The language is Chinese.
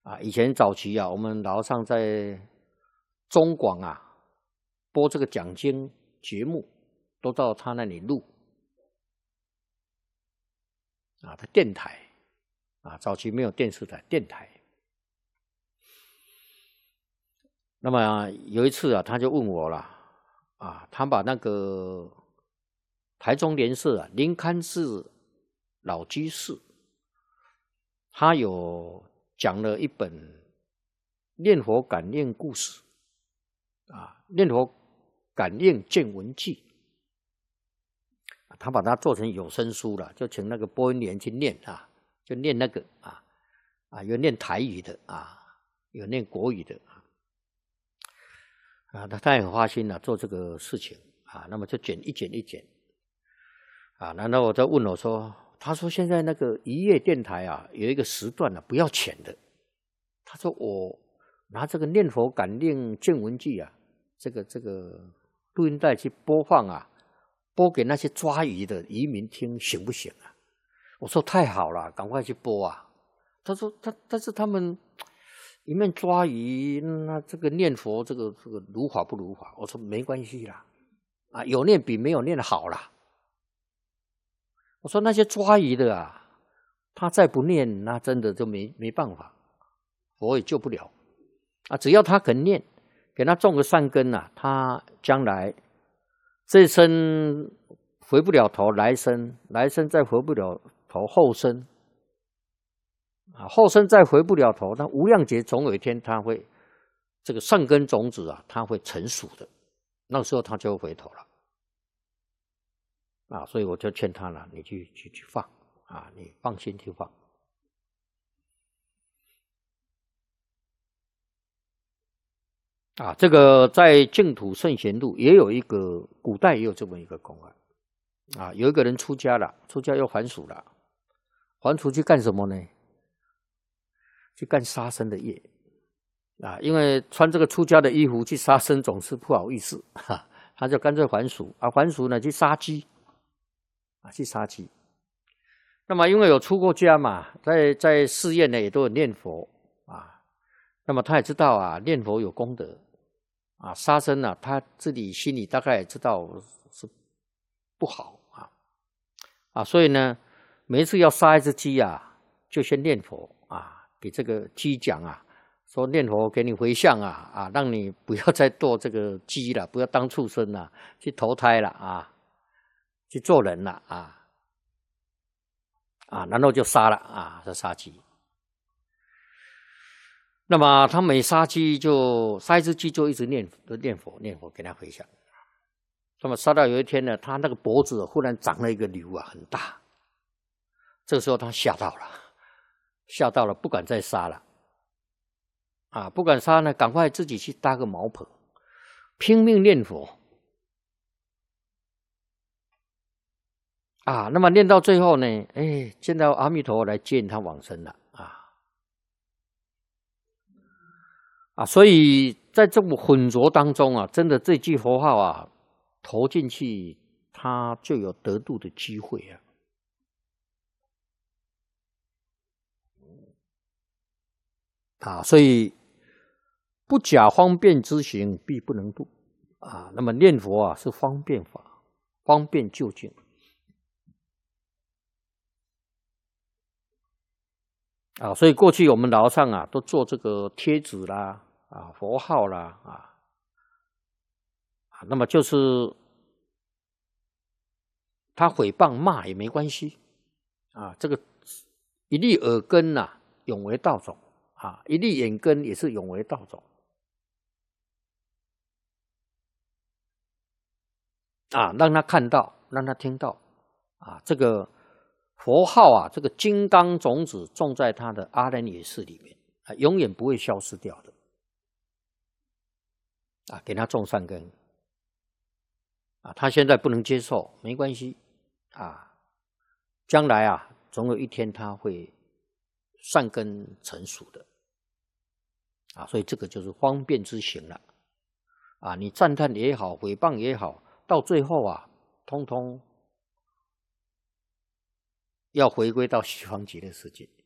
以前早期我们老和尚在中广播这个讲经节目，都到他那里录他电台早期没有电视台，电台。那么有一次他就问我了他把那个台中莲社林堪寺老居士，他有讲了一本念佛感应故事念佛感应见闻记，他把它做成有声书了，就请那个播音员去念就念那个有念台语的有念国语的他也很花心做这个事情那么就一剪然后我就问我说，他说现在那个一夜电台有一个时段不要钱的，他说我拿这个念佛感应见闻记这个录音带去播放播给那些抓鱼的渔民听行不行我说太好了，赶快去播他说但是他们一面抓鱼，那这个念佛这个如法不如法？我说没关系啦有念比没有念好啦。我说那些抓鱼的他再不念，那真的就没办法，佛也救不了只要他肯念，给他种个善根他将来这一生回不了头，来生再回不了头，后生后生再回不了头，那无量劫总有一天他会这个善根种子他会成熟的，那时候他就会回头了所以我就劝他了，你去放你放心去放这个在净土圣贤录也有一个，古代也有这么一个公案有一个人出家了，出家又还俗了，还俗去干什么呢？去干杀生的业因为穿这个出家的衣服去杀生总是不好意思他就干脆还俗还俗呢去杀鸡去杀鸡。那么因为有出过家嘛，在寺院呢也都有念佛那么他也知道念佛有功德杀生他自己心里大概也知道是不好所以呢每一次要杀一只鸡就先念佛给这个鸡讲说念佛给你回向让你不要再做这个鸡了，不要当畜生了，去投胎了去做人了然后就杀了就杀鸡。那么他每杀鸡就杀一只鸡就一直念佛给他回向。那么杀到有一天呢，他那个脖子忽然长了一个瘤很大，这个时候他吓到了不敢再杀了不敢杀呢，赶快自己去搭个茅棚，拼命念佛那么念到最后呢，见到阿弥陀佛来接引他往生了所以在这种混浊当中真的这句佛号投进去，他就有得度的机会所以不假方便之行，必不能度那么念佛是方便法，方便究竟所以过去我们老和尚都做这个贴纸啦佛号啦那么就是他诽谤骂也没关系这个一粒耳根永为道种一粒眼根也是永为道种让他看到，让他听到这个佛号这个金刚种子种在他的阿赖耶识里面永远不会消失掉的给他种善根他现在不能接受没关系将来总有一天他会善根成熟的所以这个就是方便之行了你赞叹也好，诽谤也好，到最后通通要回归到西方极乐世界